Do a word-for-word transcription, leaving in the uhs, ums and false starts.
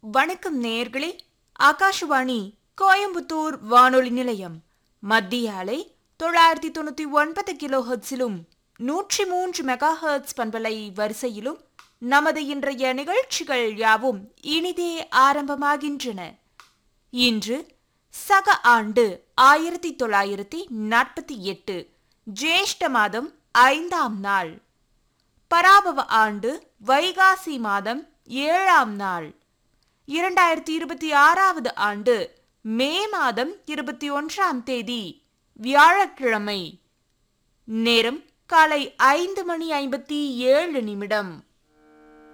வணக்கம் நேயர்களே. ஆகாஷவாணி கோயம்புத்தூர் வானொலி நிலையம் மத்திய அலை தொள்ளாயிரத்தி தொண்ணூத்தி ஒன்பது கிலோ ஹெர்ட்ஸிலும் நூற்றி மூன்று மெகா ஹெர்ட்ஸ் பண்பலை வரிசையிலும் நமது இன்றைய நிகழ்ச்சிகள் யாவும் இனிதே ஆரம்பமாகின்றன. இன்று சக ஆண்டு ஆயிரத்தி தொள்ளாயிரத்தி நாற்பத்தி எட்டு ஜேஷ்ட மாதம் ஐந்தாம் நாள், பராபவ ஆண்டு வைகாசி மாதம் ஏழாம் நாள், இரண்டாயிரத்தி இருபத்தி ஆறாவது ஆண்டு மே மாதம் இருபத்தி ஒன்றாம் தேதி வியாழக்கிழமை. நேரம் காலை ஐந்து மணி ஐம்பத்தி ஏழு நிமிடம்.